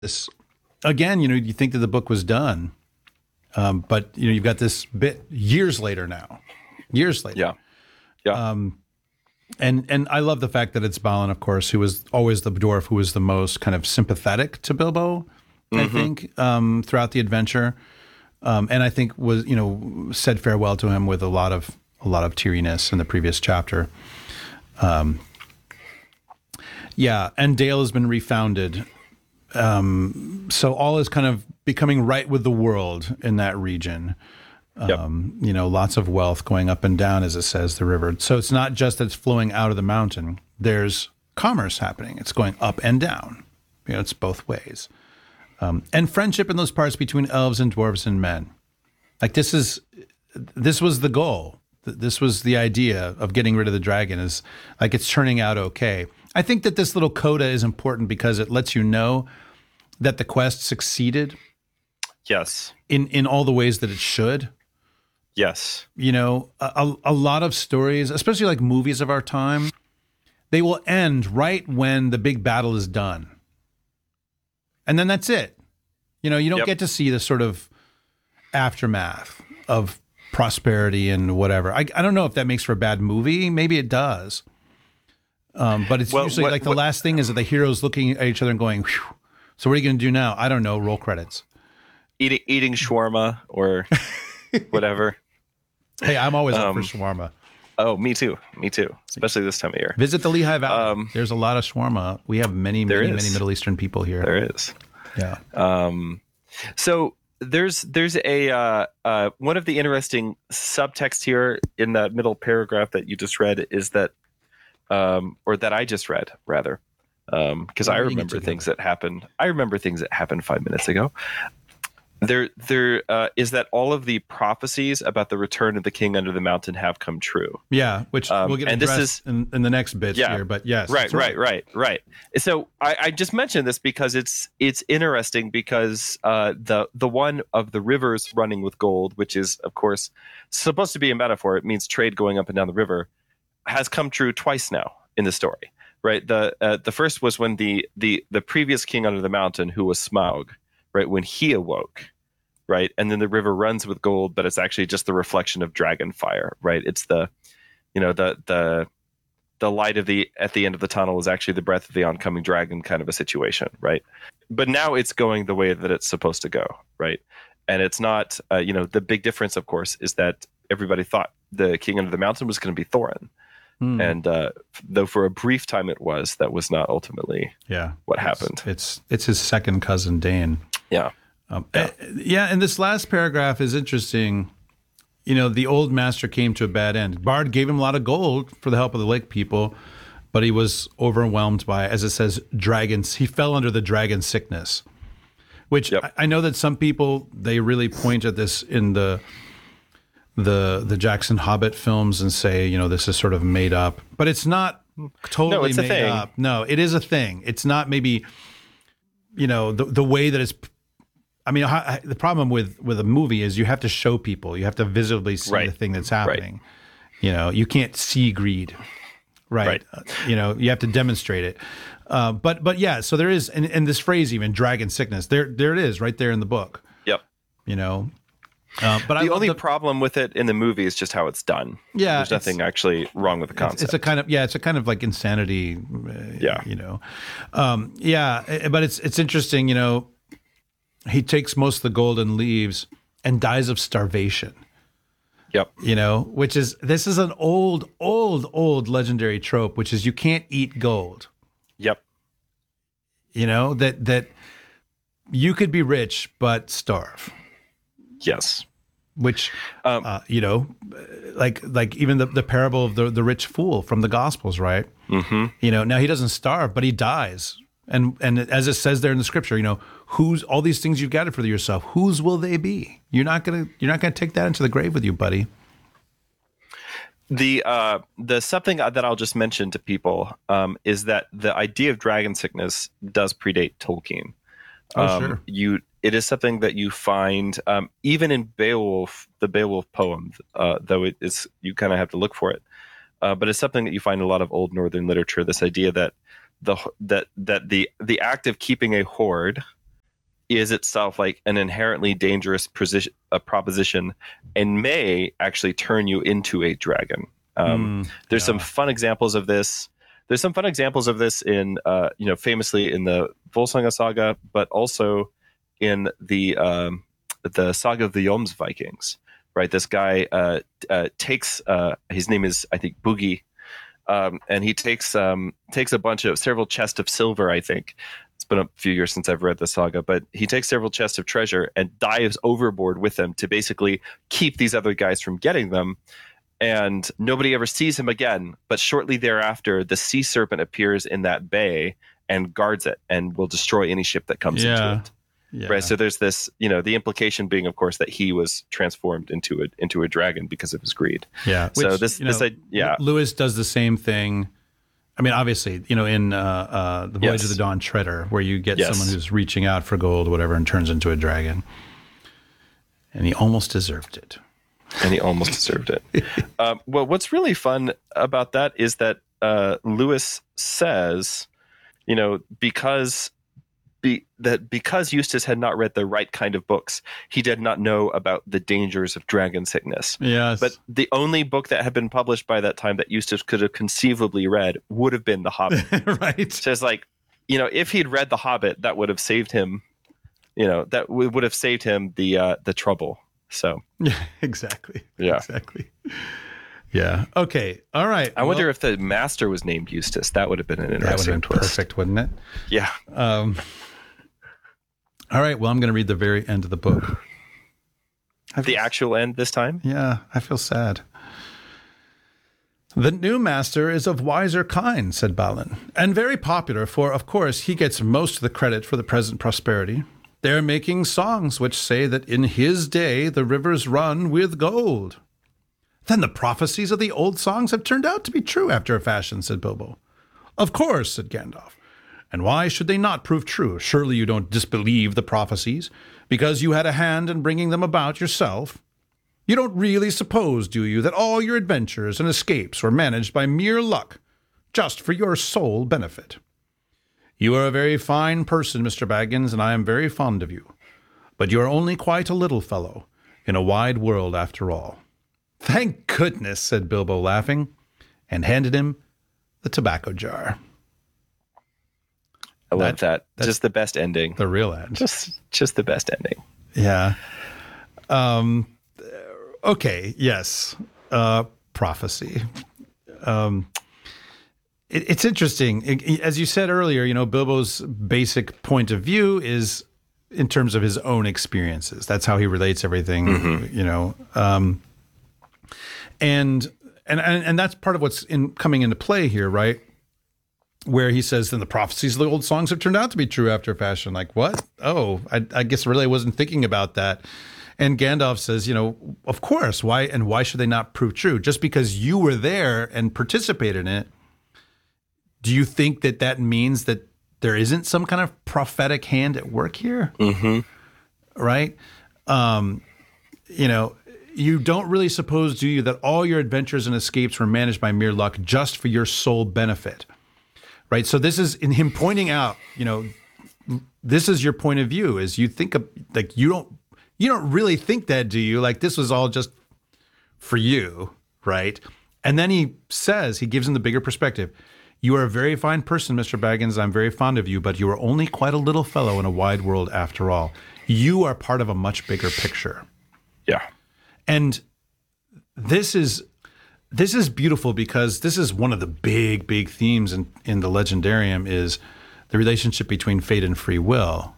this again, you think that the book was done, but you've got this bit years later now, years later. Yeah. Yeah. And I love the fact that it's Balin, of course, who was always the dwarf who was the most kind of sympathetic to Bilbo, I think, throughout the adventure. And I think was, said farewell to him with a lot of teariness in the previous chapter. And Dale has been refounded. So all is kind of becoming right with the world in that region. Lots of wealth going up and down, as it says, the river. So it's not just that it's flowing out of the mountain. There's commerce happening. It's going up and down. It's both ways. And friendship in those parts between elves and dwarves and men. Like this was the goal. This was the idea of getting rid of the dragon, is like it's turning out okay. I think that this little coda is important because it lets you know that the quest succeeded. Yes. In all the ways that it should. Yes. A lot of stories, especially like movies of our time, they will end right when the big battle is done. And then that's it. You don't get to see the sort of aftermath of prosperity and whatever. I don't know if that makes for a bad movie. Maybe it does. But it's usually the last thing is that the heroes looking at each other and going, whew, so what are you going to do now? I don't know. Roll credits. Eating shawarma or whatever. Hey, I'm always up for shawarma. Oh, me too. Especially this time of year. Visit the Lehigh Valley. There's a lot of shawarma. We have many Middle Eastern people here. There is. Yeah. So there's a one of the interesting subtext here in that middle paragraph that you just read is that, or that I just read rather, because I remember things that happened. I remember things that happened 5 minutes ago. There is that all of the prophecies about the return of the king under the mountain have come true. Yeah, which we'll get addressed in the next bits here. But yes, right. So I just mentioned this because it's interesting because the one of the rivers running with gold, which is of course supposed to be a metaphor, it means trade going up and down the river, has come true twice now in the story. Right. The first was when the previous king under the mountain, who was Smaug, right, when he awoke, right, and then the river runs with gold, but it's actually just the reflection of dragon fire, right? It's the light at the end of the tunnel is actually the breath of the oncoming dragon kind of a situation, right? But now it's going the way that it's supposed to go, right? And it's not, the big difference, of course, is that everybody thought the king under the mountain was going to be Thorin. And though for a brief time it was, that was not ultimately what happened. It's his second cousin, Dane. Yeah. And this last paragraph is interesting. The old master came to a bad end. Bard gave him a lot of gold for the help of the lake people, but he was overwhelmed by, as it says, dragons. He fell under the dragon sickness, which I know that some people, they really point at this in the Jackson Hobbit films and say, this is sort of made up, but it's not totally made up. No, it is a thing. It's not maybe, the way that it's, the problem with a movie is you have to show people, you have to visibly see the thing that's happening. Right. You can't see greed, right? You have to demonstrate it. But yeah, so there is, and this phrase even, dragon sickness, there it is right there in the book. Yep. But the only problem with it in the movie is just how it's done. Yeah, there's nothing actually wrong with the concept. It's a kind of like insanity. But it's interesting. He takes most of the gold and leaves and dies of starvation. Yep. This is an old legendary trope, which is you can't eat gold. Yep. That you could be rich but starve. Yes. Which, like even the parable of the rich fool from the Gospels, right? Mm-hmm. Now he doesn't starve, but he dies. And as it says there in the scripture, who's all these things you've gathered for yourself, whose will they be? You're not gonna take that into the grave with you, buddy. The something that I'll just mention to people is that the idea of dragon sickness does predate Tolkien. Sure. It is something that you find even in Beowulf, the Beowulf poem, though it is, you kind of have to look for it. But it's something that you find in a lot of old Northern literature. This idea that the act of keeping a hoard is itself like an inherently dangerous proposition and may actually turn you into a dragon. There's some fun examples of this. There's some fun examples of this in, famously in the Volsunga saga, but also in the saga of the Jomsvikings. Right, this guy takes his name is, I think, Boogie, and he takes several chests of silver. I think it's been a few years since I've read the saga, but he takes several chests of treasure and dives overboard with them to basically keep these other guys from getting them. And nobody ever sees him again. But shortly thereafter, the sea serpent appears in that bay and guards it and will destroy any ship that comes into it. Yeah. Right. So there's this, the implication being, of course, that he was transformed into a dragon because of his greed. Yeah. So Which, Lewis does the same thing. I mean, obviously, in the Voyage of the Dawn Treader, where you get someone who's reaching out for gold, or whatever, and turns into a dragon, and he almost deserved it. Well, what's really fun about that is that Lewis says, because Eustace had not read the right kind of books, he did not know about the dangers of dragon sickness. Yes. But the only book that had been published by that time that Eustace could have conceivably read would have been The Hobbit. Right. So it's like, if he'd read The Hobbit, that would have saved him, that would have saved him the trouble. So. Yeah, exactly. Yeah. Exactly. Yeah. Okay. All right. I wonder if the master was named Eustace. That would have been an interesting twist. Perfect, wouldn't it? Yeah. All right. Well, I'm going to read the very end of the book. The actual end this time? Yeah. I feel sad. The new master is of wiser kind, said Balin, and very popular, for, of course, he gets most of the credit for the present prosperity. They're making songs which say that in his day the rivers run with gold. Then the prophecies of the old songs have turned out to be true after a fashion, said Bilbo. Of course, said Gandalf. And why should they not prove true? Surely you don't disbelieve the prophecies, because you had a hand in bringing them about yourself. You don't really suppose, do you, that all your adventures and escapes were managed by mere luck, just for your sole benefit? You are a very fine person, Mr. Baggins, and I am very fond of you. But you are only quite a little fellow, in a wide world after all. Thank goodness, said Bilbo, laughing, and handed him the tobacco jar. I love that. Just the best ending. The real end. Just the best ending. Yeah. Okay. Yes. Prophecy. It's interesting. As you said earlier, Bilbo's basic point of view is in terms of his own experiences. That's how he relates everything, And that's part of what's coming into play here, right? Where he says, then the prophecies of the old songs have turned out to be true after a fashion. Like, what? Oh, I guess really I wasn't thinking about that. And Gandalf says, of course, why should they not prove true? Just because you were there and participated in it, do you think that means that there isn't some kind of prophetic hand at work here? Mm-hmm. Right? You don't really suppose, do you, that all your adventures and escapes were managed by mere luck just for your sole benefit? Right? So this is in him pointing out, this is your point of view, is you think of, like, you don't really think that, do you? Like, this was all just for you, right? And then he gives him the bigger perspective. You are a very fine person, Mr. Baggins. I'm very fond of you, but you are only quite a little fellow in a wide world after all. You are part of a much bigger picture. Yeah. And this is beautiful, because this is one of the big themes in the Legendarium, is the relationship between fate and free will.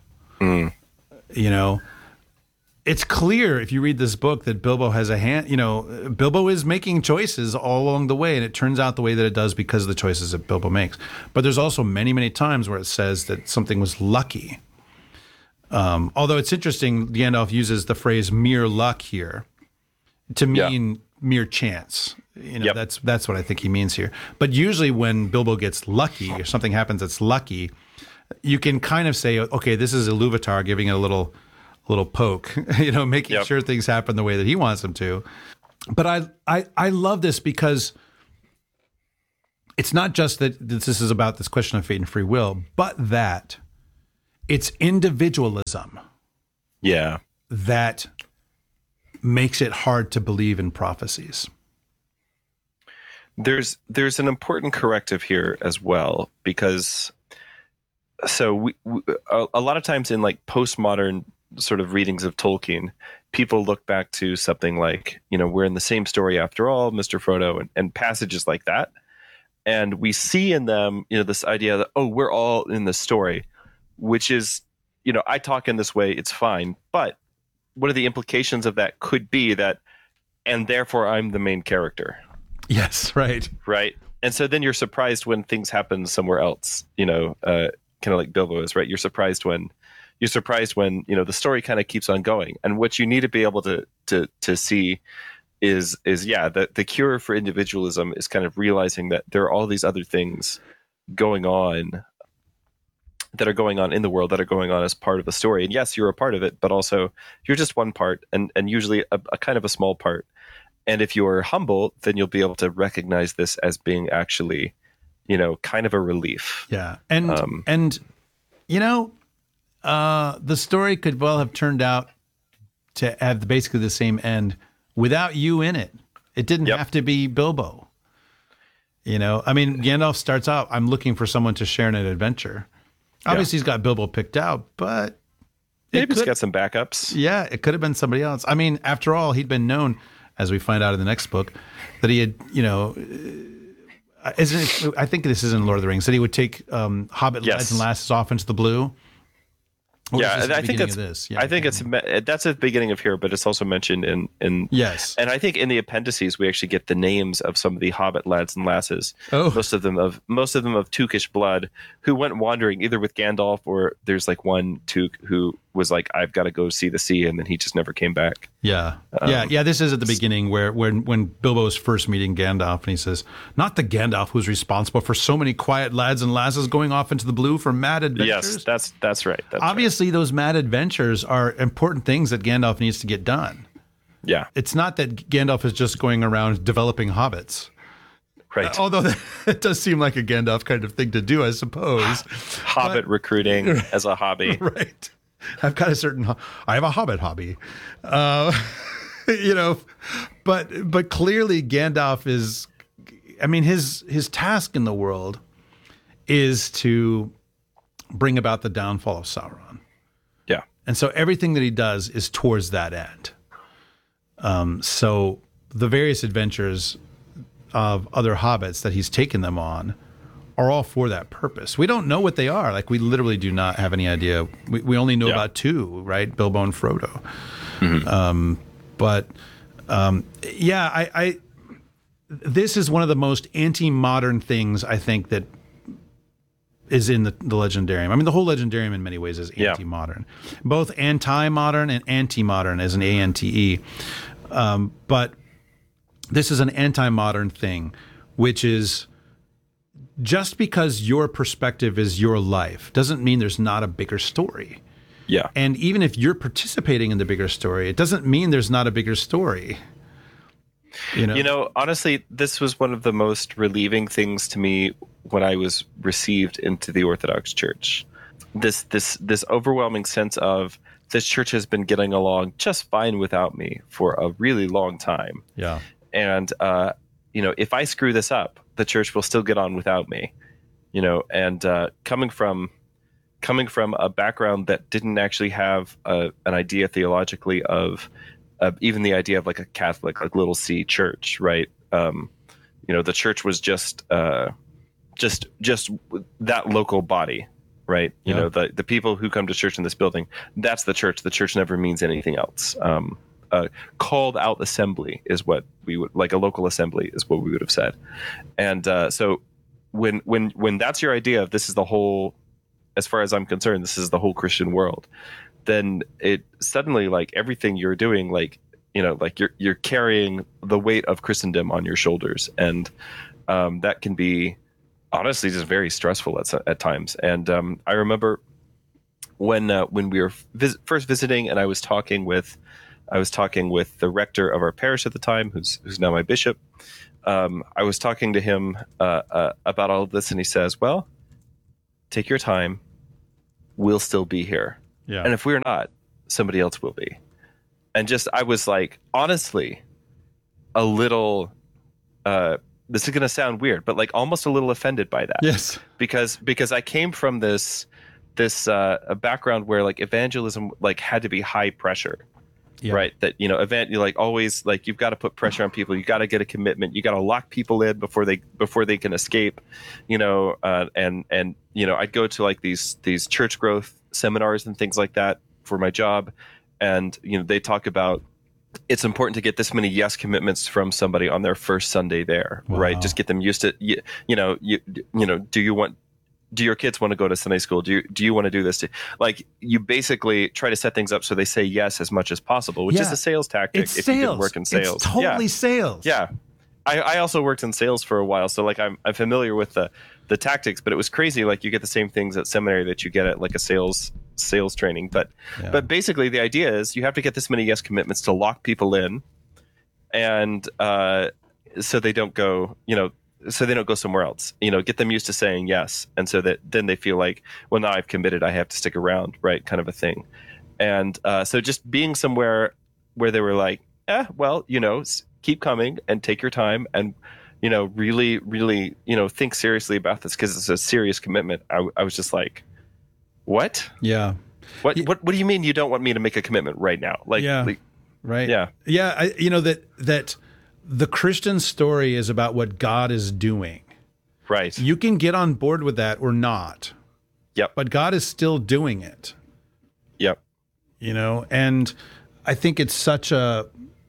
It's clear if you read this book that Bilbo has a hand, Bilbo is making choices all along the way, and it turns out the way that it does because of the choices that Bilbo makes. But there's also many times where it says that something was lucky. Although it's interesting, Gandalf uses the phrase mere luck here to mean mere chance. That's what I think he means here. But usually when Bilbo gets lucky, or something happens that's lucky, you can kind of say, okay, this is Iluvatar giving it a little poke, making sure things happen the way that he wants them to. But I love this, because it's not just that this is about this question of fate and free will, but that it's individualism Yeah. that makes it hard to believe in prophecies. There's an important corrective here as well, because so a lot of times in like postmodern sort of readings of Tolkien, people look back to something like, we're in the same story after all, Mr. Frodo, and passages like that. And we see in them, this idea that, oh, we're all in the story, which is, I talk in this way, it's fine. But one of the implications of that could be that, and therefore I'm the main character. Yes, right. Right. And so then you're surprised when things happen somewhere else, kind of like Bilbo is, right? You're surprised when the story kind of keeps on going. And what you need to be able to see is the cure for individualism is kind of realizing that there are all these other things going on that are going on in the world, that are going on as part of the story. And yes, you're a part of it, but also you're just one part, and usually a kind of a small part. And if you're humble, then you'll be able to recognize this as being actually, kind of a relief. Yeah. And the story could well have turned out to have basically the same end without you in it. It didn't have to be Bilbo. Gandalf starts out, I'm looking for someone to share in an adventure. Obviously, he's got Bilbo picked out, but maybe he's got some backups. Yeah, it could have been somebody else. After all, he'd been known, as we find out in the next book, that he had, I think this is in Lord of the Rings, that he would take hobbit lads and lasses off into the blue. I think that's. I think that's at the beginning of here, but it's also mentioned in. Yes, and I think in the appendices we actually get the names of some of the hobbit lads and lasses. Oh. Most of them of Tookish blood, who went wandering either with Gandalf, or there's like one Took who was like, I've got to go see the sea, and then he just never came back. Yeah, This is at the beginning when Bilbo is first meeting Gandalf, and he says, "Not the Gandalf who's responsible for so many quiet lads and lasses going off into the blue for mad adventures." Yes, that's right. Obviously, those mad adventures are important things that Gandalf needs to get done. Yeah, it's not that Gandalf is just going around developing hobbits. Right. Although it does seem like a Gandalf kind of thing to do, I suppose. Hobbit recruiting as a hobby. Right. I have a hobbit hobby, but clearly Gandalf is, his task in the world is to bring about the downfall of Sauron. Yeah. And so everything that he does is towards that end. So the various adventures of other hobbits that he's taken them on are all for that purpose. We don't know what they are. Like, we literally do not have any idea. We only know about two, right? Bilbo and Frodo. Mm-hmm. This is one of the most anti-modern things, I think, that is in the Legendarium. The whole Legendarium in many ways is anti-modern. Both anti-modern and anti-modern as an ANTE. But this is an anti-modern thing, which is, just because your perspective is your life doesn't mean there's not a bigger story. Yeah. And even if you're participating in the bigger story, it doesn't mean there's not a bigger story. Honestly, this was one of the most relieving things to me when I was received into the Orthodox Church. This overwhelming sense of, this church has been getting along just fine without me for a really long time. Yeah. And if I screw this up, the church will still get on without me, and coming from a background that didn't actually have an idea theologically of even the idea of like a Catholic, like little C church, right? The church was just that local body, right? Yeah. The people who come to church in this building, that's the church. The church never means anything else. Called out assembly is what we would, like a local assembly is what we would have said. And so when that's your idea of, this is the whole, as far as I'm concerned, this is the whole Christian world, then it suddenly, like, everything you're doing, like, like you're carrying the weight of Christendom on your shoulders. And that can be honestly just very stressful at times. And I remember when we were first visiting, and I was talking with the rector of our parish at the time, who's now my bishop. I was talking to him about all of this, and he says, "Well, take your time. we'll still be here. Yeah. And if we're not, somebody else will be. And just, I was like, honestly, a little, this is going to sound weird, but like almost a little offended by that. Yes. Because I came from this a background where like evangelism like had to be high pressure. Yeah. Right. That, you like always, like, you've got to put pressure on people. You got to get a commitment. You got to lock people in before they can escape, and I'd go to like these church growth seminars and things like that for my job. And, they talk about it's important to get this many yes commitments from somebody on their first Sunday there. Wow. Right. Just get them used to, do your kids want to go to Sunday school? Do you want to do this? Like, you basically try to set things up so they say yes as much as possible, which is a sales tactic. It's if sales. you didn't work in sales, it's totally sales. Yeah. I also worked in sales for a while, so like I'm familiar with the tactics. But it was crazy. Like, you get the same things at seminary that you get at like a sales training. But basically the idea is you have to get this many yes commitments to lock people in, and so they don't go, so they don't go somewhere else, get them used to saying yes. And so that then they feel like, well, now I've committed, I have to stick around, right? Kind of a thing. And so just being somewhere where they were like, well, keep coming and take your time and, really, really, think seriously about this because it's a serious commitment. I was just like, what? Yeah. What do you mean you don't want me to make a commitment right now? Like, right. Yeah. Yeah. That the Christian story is about what God is doing. Right. You can get on board with that or not. Yep. But God is still doing it. Yep. And I think it's such a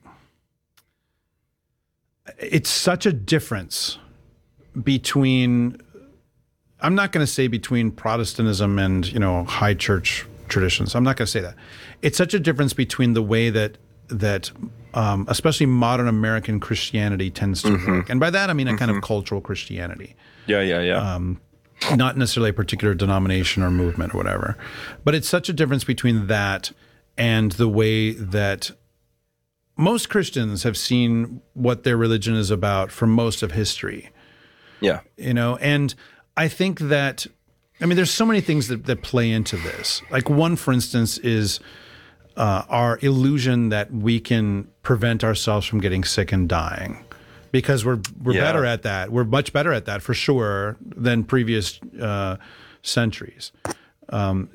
difference between, I'm not going to say between Protestantism and, high church traditions. I'm not going to say that. It's such a difference between the way that especially modern American Christianity tends to work. And by that, I mean a kind of cultural Christianity. Yeah. Not necessarily a particular denomination or movement or whatever. But it's such a difference between that and the way that most Christians have seen what their religion is about for most of history. Yeah. And I think that, there's so many things that play into this. Like, one, for instance, is our illusion that we can prevent ourselves from getting sick and dying, because we're better at that. We're much better at that for sure than previous centuries. But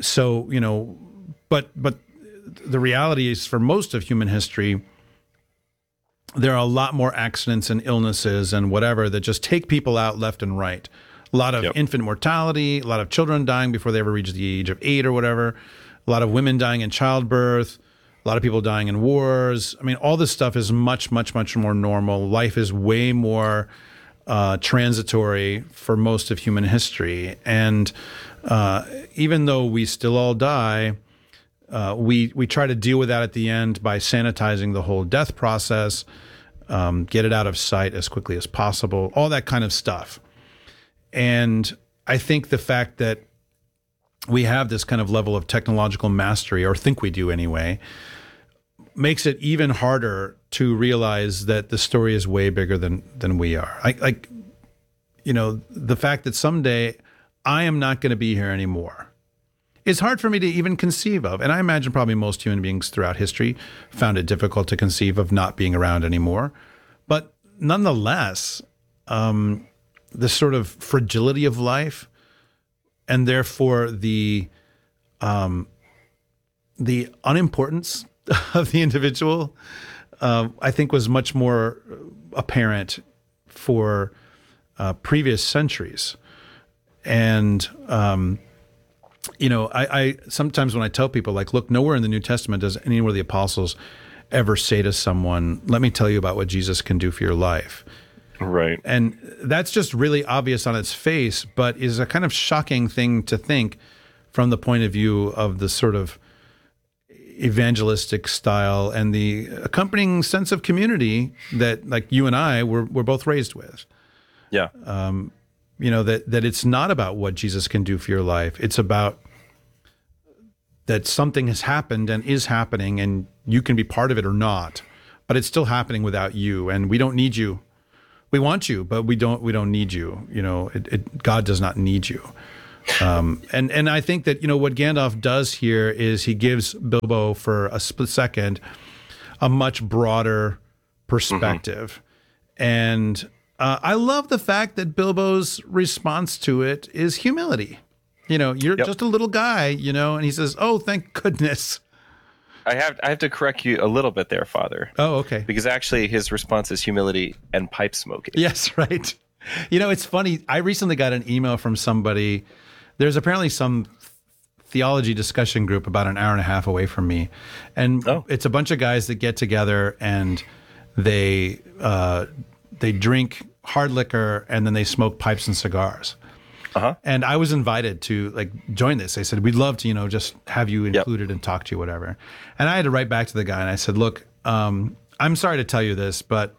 the reality is, for most of human history, there are a lot more accidents and illnesses and whatever that just take people out left and right. A lot of infant mortality, a lot of children dying before they ever reach the age of 8 or whatever. A lot of women dying in childbirth, a lot of people dying in wars. All this stuff is much, much, much more normal. Life is way more transitory for most of human history. And even though we still all die, we try to deal with that at the end by sanitizing the whole death process, get it out of sight as quickly as possible, all that kind of stuff. And I think the fact that we have this kind of level of technological mastery, or think we do anyway, makes it even harder to realize that the story is way bigger than we are. The fact that someday I am not going to be here anymore is hard for me to even conceive of. And I imagine probably most human beings throughout history found it difficult to conceive of not being around anymore. But nonetheless, the sort of fragility of life, and therefore the unimportance of the individual, I think was much more apparent for previous centuries. And, I sometimes when I tell people, like, look, nowhere in the New Testament does any of the apostles ever say to someone, let me tell you about what Jesus can do for your life. Right. And that's just really obvious on its face, but is a kind of shocking thing to think from the point of view of the sort of evangelistic style and the accompanying sense of community that, like, you and I were both raised with. Yeah. That it's not about what Jesus can do for your life. It's about that something has happened and is happening, and you can be part of it or not, but it's still happening without you, and we don't need you. We want you, but we don't need you. God does not need you. And I think that, what Gandalf does here is he gives Bilbo, for a split second, a much broader perspective. And I love the fact that Bilbo's response to it is humility. You're just a little guy, and he says, "Oh, thank goodness." I have to correct you a little bit there, Father. Oh, okay. Because actually his response is humility and pipe smoking. Yes, right. It's funny. I recently got an email from somebody. There's apparently some theology discussion group about an hour and a half away from me. And it's a bunch of guys that get together and they drink hard liquor and then they smoke pipes and cigars. And I was invited to join this. They said, we'd love to, just have you included and talk to you, whatever. And I had to write back to the guy and I said, look, I'm sorry to tell you this, but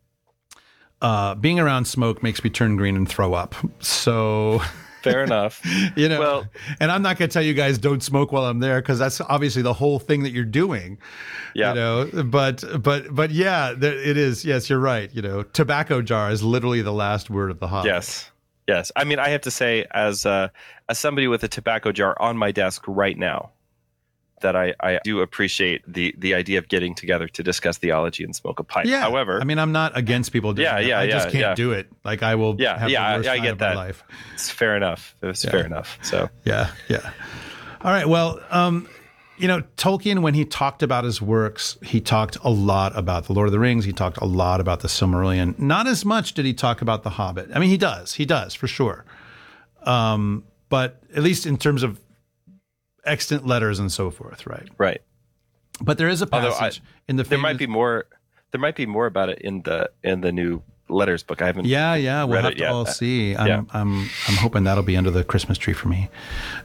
being around smoke makes me turn green and throw up. So fair enough. Well, and I'm not going to tell you guys don't smoke while I'm there, because that's obviously the whole thing that you're doing. Yeah. But yeah, it is. Yes, you're right. Tobacco jar is literally the last word of the Hobbit. Yes. I mean, I have to say, as somebody with a tobacco jar on my desk right now, that I do appreciate the idea of getting together to discuss theology and smoke a pipe. Yeah. However, I mean, I'm not against people doing it. I just can't do it. I will have the worst I time get of that. my life. It's fair enough. It's fair enough. So yeah. All right. Well, Tolkien, when he talked about his works, he talked a lot about The Lord of the Rings. He talked a lot about the Silmarillion. Not as much did he talk about The Hobbit. I mean, he does for sure. But at least in terms of extant letters and so forth, right? Right. But there is a passage in the. There might be more about it in the new letters book. I haven't. Yeah. We'll have to all see. I'm hoping that'll be under the Christmas tree for me.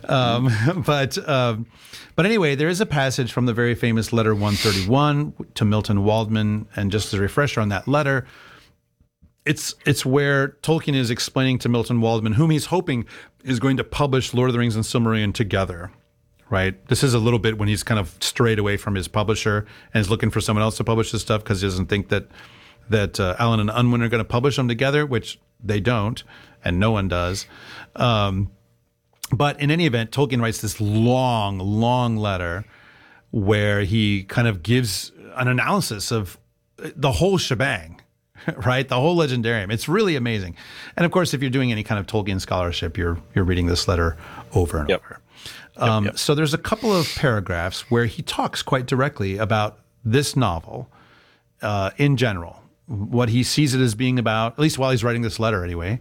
But anyway, there is a passage from the very famous letter 131 to Milton Waldman, and just as a refresher on that letter, it's where Tolkien is explaining to Milton Waldman, whom he's hoping is going to publish Lord of the Rings and Silmarillion together. Right. This is a little bit when he's kind of strayed away from his publisher and is looking for someone else to publish this stuff because he doesn't think that Allen and Unwin are going to publish them together, which they don't, and no one does. But in any event, Tolkien writes this long, long letter where he kind of gives an analysis of the whole shebang, right? The whole legendarium. It's really amazing. And of course, if you're doing any kind of Tolkien scholarship, you're reading this letter over and over. So there's a couple of paragraphs where he talks quite directly about this novel in general, what he sees it as being about, at least while he's writing this letter anyway.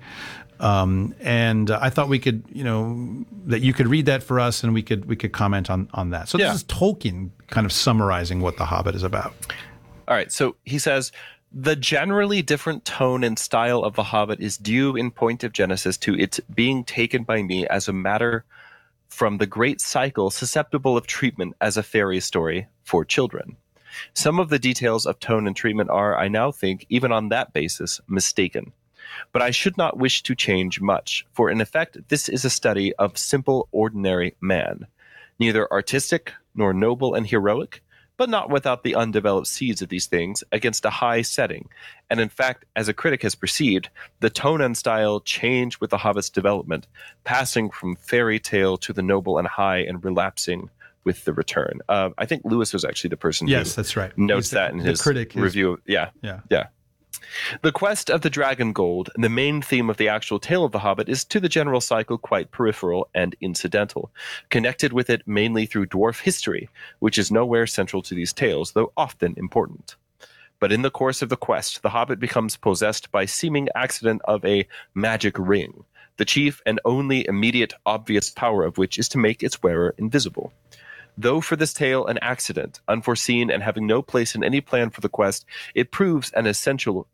And I thought we could, that you could read that for us and we could comment on that. So this is Tolkien kind of summarizing what The Hobbit is about. All right. So he says, the generally different tone and style of The Hobbit is due in point of genesis to its being taken by me as a matter from the great cycle susceptible of treatment as a fairy story for children. Some of the details of tone and treatment are, I now think, even on that basis, mistaken. But I should not wish to change much, for in effect this is a study of simple, ordinary man, neither artistic nor noble and heroic, but not without the undeveloped seeds of these things, against a high setting. And in fact, as a critic has perceived, the tone and style change with the Hobbit's development, passing from fairy tale to the noble and high and relapsing with the return. I think Lewis was actually the person who that's right. notes that in his review. Yeah. The quest of the dragon gold, the main theme of the actual tale of The Hobbit, is to the general cycle quite peripheral and incidental, connected with it mainly through dwarf history, which is nowhere central to these tales, though often important. But in the course of the quest, the Hobbit becomes possessed by seeming accident of a magic ring, the chief and only immediate obvious power of which is to make its wearer invisible. Though for this tale an accident, unforeseen and having no place in any plan for the quest, it proves an essential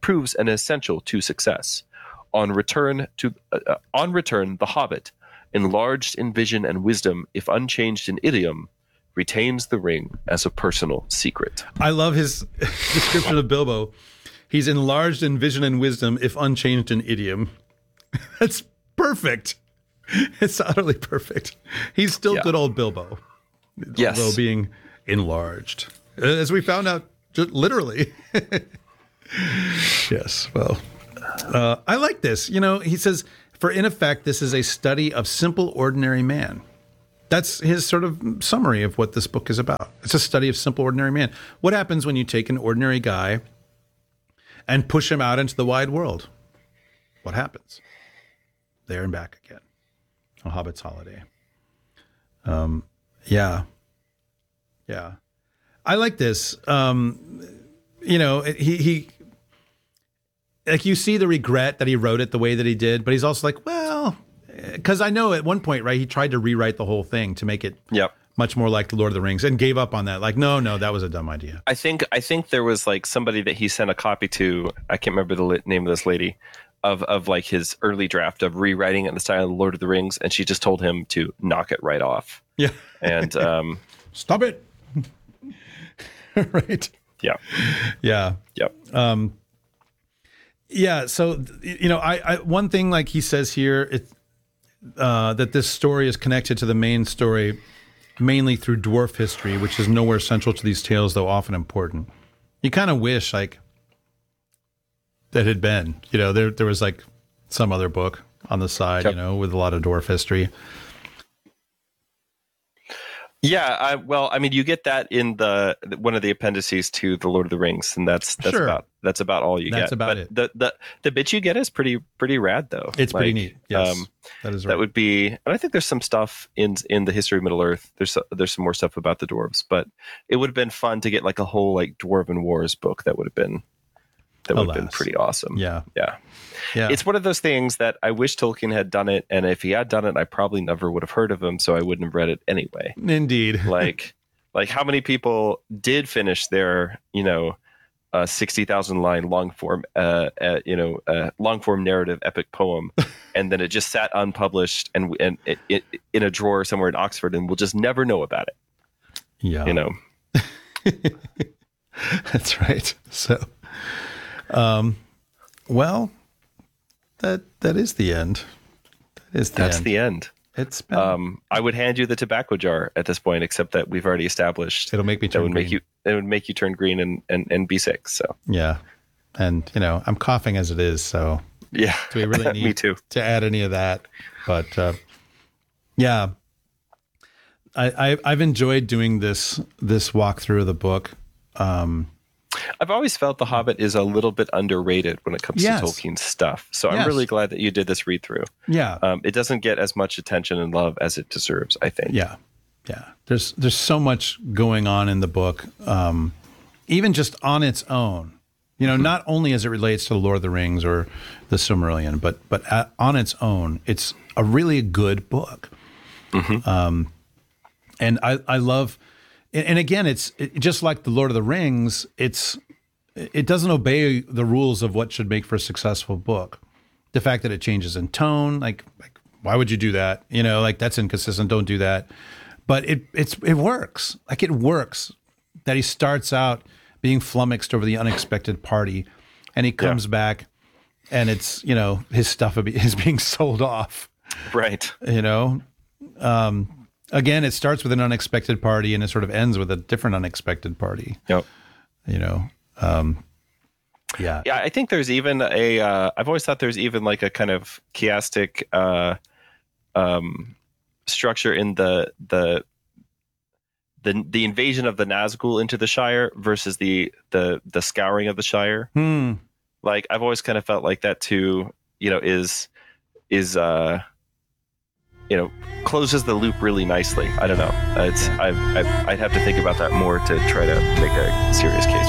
to success. On return, the Hobbit, enlarged in vision and wisdom, if unchanged in idiom, retains the ring as a personal secret. I love his description of Bilbo. He's enlarged in vision and wisdom, if unchanged in idiom. That's perfect. It's utterly perfect. He's still good old Bilbo. Yes. Although being enlarged, as we found out, literally. Yes. Well, I like this. He says, For in effect, this is a study of simple, ordinary man. That's his sort of summary of what this book is about. It's a study of simple, ordinary man. What happens when you take an ordinary guy and push him out into the wide world? What happens? There and back again. A Hobbit's Holiday. Yeah. I like this. He like, you see the regret that he wrote it the way that he did, but he's also like, well, because I know at one point, right, he tried to rewrite the whole thing to make it much more like The Lord of the Rings and gave up on that. Like, no, that was a dumb idea. I think there was like somebody that he sent a copy to. I can't remember the name of this lady of like his early draft of rewriting it in the style of The Lord of the Rings, and she just told him to knock it right off. Yeah, and stop it. Right. Yeah. Yeah. So, I one thing, like he says here, that this story is connected to the main story mainly through dwarf history, which is nowhere central to these tales, though often important. You kind of wish, like, that had been, there was like some other book on the side, with a lot of dwarf history. Yeah, you get that in one of the appendices to The Lord of the Rings, and that's sure. That's about all you get. That's about it. The bit you get is pretty rad, though. It's pretty neat. Yes, that is right. That would be, and I think there's some stuff in the history of Middle Earth. There's some more stuff about the dwarves, but it would have been fun to get like a whole like Dwarven Wars book. That would have been pretty awesome. Yeah. It's one of those things that I wish Tolkien had done it, and if he had done it, I probably never would have heard of him, so I wouldn't have read it anyway. Indeed. like how many people did finish their 60,000 line long form narrative epic poem, and then it just sat unpublished and in a drawer somewhere in Oxford, and we'll just never know about it. Yeah. That's right. So, well, that is the end. That's the end. It's been... I would hand you the tobacco jar at this point, except that we've already established it'll make me turn green. It would make you turn green and be sick. So yeah, and I'm coughing as it is. So yeah, do we really need me too. To add any of that? But yeah, I've enjoyed doing this walkthrough of the book. I've always felt The Hobbit is a little bit underrated when it comes to Tolkien's stuff. So I'm really glad that you did this read through. Yeah. It doesn't get as much attention and love as it deserves, I think. Yeah. There's so much going on in the book, even just on its own. Not only as it relates to The Lord of the Rings or the Silmarillion, but on its own, it's a really good book. Mm-hmm. And I love... And again, it's just like The Lord of the Rings. It doesn't obey the rules of what should make for a successful book. The fact that it changes in tone, like why would you do that? Like that's inconsistent. Don't do that. But it works. Like it works. That he starts out being flummoxed over the unexpected party, and he comes back, and it's his stuff is being sold off. Right. Again, it starts with an unexpected party and it sort of ends with a different unexpected party. Yep. Yeah. Yeah, I think there's even I've always thought there's even like a kind of chiastic structure in the invasion of the Nazgul into the Shire versus the scouring of the Shire. Like I've always kind of felt like that too, is closes the loop really nicely. I don't know. I'd have to think about that more to try to make a serious case